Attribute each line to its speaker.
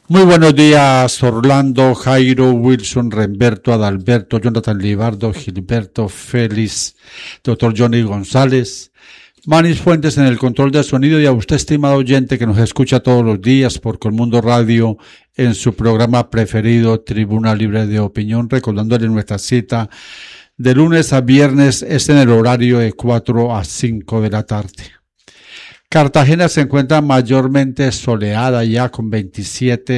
Speaker 1: Muy buenos días, Orlando, Jairo, Wilson, Remberto, Adalberto, Jonathan Libardo, Gilberto, Félix, doctor Johnny González, Manis Fuentes en el control de sonido, y a usted, estimado oyente, que nos escucha todos los días por Colmundo Radio en su programa preferido, Tribuna Libre de Opinión, recordándole nuestra cita de lunes a viernes, es en el horario de 4 a 5 de la tarde. Cartagena se encuentra mayormente soleada ya con 27